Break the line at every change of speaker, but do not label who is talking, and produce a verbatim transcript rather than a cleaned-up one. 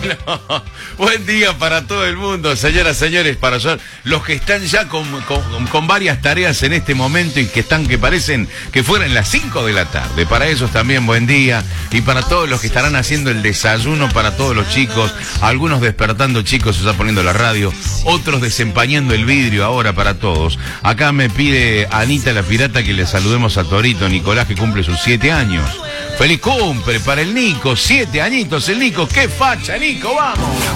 Bueno, buen día para todo el mundo, señoras, señores, para los que están ya con, con, con varias tareas en este momento y que están, que parecen que fueran las cinco de la tarde. Para ellos también buen día, y para todos los que estarán haciendo el desayuno, para todos los chicos, algunos despertando chicos, se está poniendo la radio, otros desempañando el vidrio ahora para todos. Acá me pide Anita la Pirata que le saludemos a Torito Nicolás, que cumple sus siete años. ¡Feliz cumple para el Nico! Siete añitos el Nico. ¡Qué facha, Nico! ¡Vamos!